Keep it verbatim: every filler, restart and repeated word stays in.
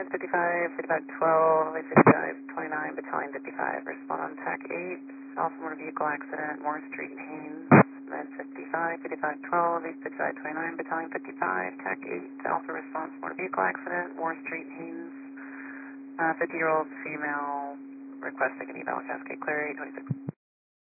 Med fifty-five, fifty-five twelve, fifty-five twenty-nine, Battalion fifty-five. Respond on T A C eight, also motor vehicle accident, Moore Street, Haynes. Med fifty-five, fifty-five twelve, fifty-five twenty-nine, Battalion fifty-five. T A C eight, Alpha response, motor vehicle accident, Moore Street, Haynes. Uh, fifty-year-old female requesting an eval Cascade Clear eight twenty-six.